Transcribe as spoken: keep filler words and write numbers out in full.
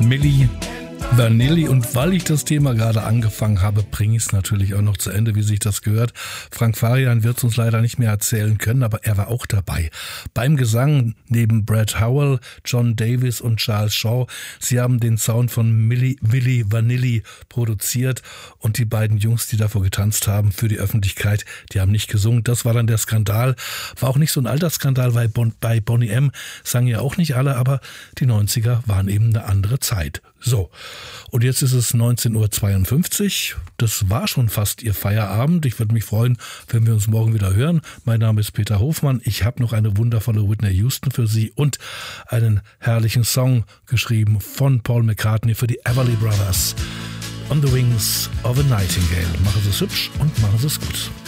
Milli Vanilli, und weil ich das Thema gerade angefangen habe, bringe ich es natürlich auch noch zu Ende, wie sich das gehört. Frank Farian wird es uns leider nicht mehr erzählen können, aber er war auch dabei. Beim Gesang neben Brad Howell, John Davis und Charles Shaw. Sie haben den Sound von Milli, Milli Vanilli produziert, und die beiden Jungs, die davor getanzt haben für die Öffentlichkeit, die haben nicht gesungen. Das war dann der Skandal. War auch nicht so ein Altersskandal, weil bon, bei Boney M. sangen ja auch nicht alle, aber die neunziger waren eben eine andere Zeit. So, und jetzt ist es neunzehn Uhr zweiundfünfzig. Das war schon fast Ihr Feierabend. Ich würde mich freuen, wenn wir uns morgen wieder hören. Mein Name ist Peter Hofmann. Ich habe noch eine wundervolle Whitney Houston für Sie und einen herrlichen Song geschrieben von Paul McCartney für die Everly Brothers. On the Wings of a Nightingale. Machen Sie es hübsch und machen Sie es gut.